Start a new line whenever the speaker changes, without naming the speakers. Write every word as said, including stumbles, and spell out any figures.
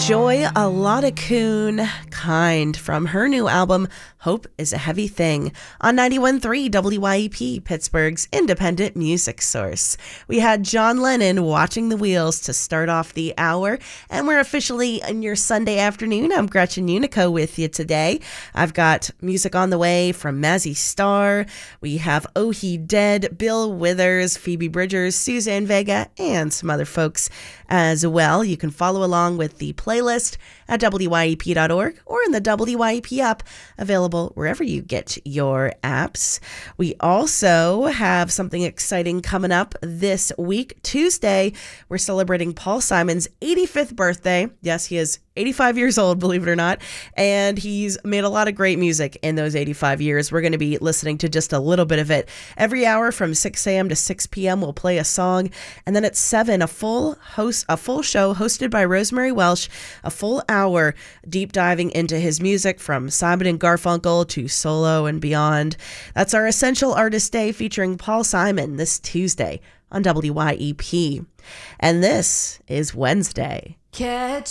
Joy Aladakun Kind from her new album, Hope is a Heavy Thing, on ninety-one point three W Y E P, Pittsburgh's independent music source. We had John Lennon, Watching the Wheels, to start off the hour, and we're officially in your Sunday afternoon. I'm Gretchen Unico with you today. I've got music on the way from Mazzy Star. We have Oh He Dead, Bill Withers, Phoebe Bridgers, Suzanne Vega, and some other folks as well. You can follow along with the playlist at W Y E P dot org or in the W Y E P app, available wherever you get your apps. We also have something exciting coming up this week. Tuesday, we're celebrating Paul Simon's eighty-fifth birthday. Yes, he is eighty-five years old, believe it or not, and he's made a lot of great music in those eighty-five years. We're going to be listening to just a little bit of it. Every hour from six a.m. to six p.m. we'll play a song, and then at seven, a full host, a full show hosted by Rosemary Welsh, a full hour deep diving into his music from Simon and Garfunkel to solo and beyond. That's our Essential Artist Day featuring Paul Simon this Tuesday on W Y E P. And this is Wednesday.
Catch